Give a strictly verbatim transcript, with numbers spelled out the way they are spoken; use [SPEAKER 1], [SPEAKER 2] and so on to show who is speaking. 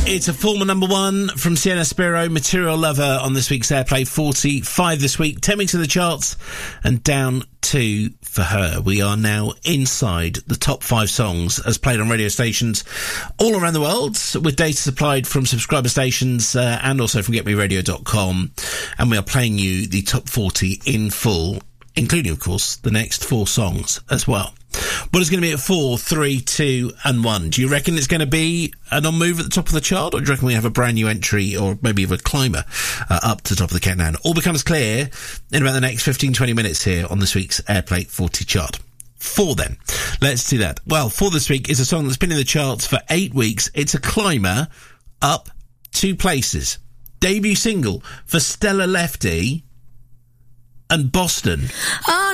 [SPEAKER 1] It's a former number one from Sienna Spiro, Material Lover, on this week's Airplay forty-five this week. ten weeks in the charts and down two for her. We are now inside the top five songs as played on radio stations all around the world, with data supplied from subscriber stations uh, and also from get me radio dot com. And we are playing you the top forty in full, including, of course, the next four songs as well. What is going to be at four, three, two, and one? Do you reckon it's going to be an on-move at the top of the chart, or do you reckon we have a brand new entry, or maybe even a climber uh, up to the top of the countdown? All becomes clear in about the next fifteen, twenty minutes here on this week's Airplay forty chart. Four, then. Let's do that. Well, four this week is a song that's been in the charts for eight weeks. It's a climber up two places. Debut single for Stella Lefty and Boston. Oh.